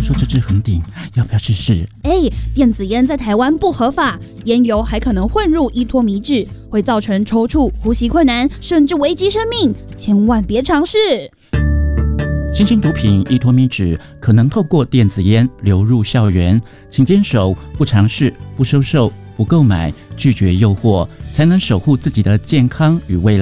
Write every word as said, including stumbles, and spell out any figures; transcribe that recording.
说这支很顶，要不要试试？ 哎，电子烟在台湾不合法，烟油还可能混入依托米酯，会造成抽搐、呼吸困难，甚至危及生命，千万别尝试。 新型毒品依托米酯可能透过电子烟流入校园，请坚守不尝试、不收受、不购买、拒绝诱惑，才能守护自己的健康与未来。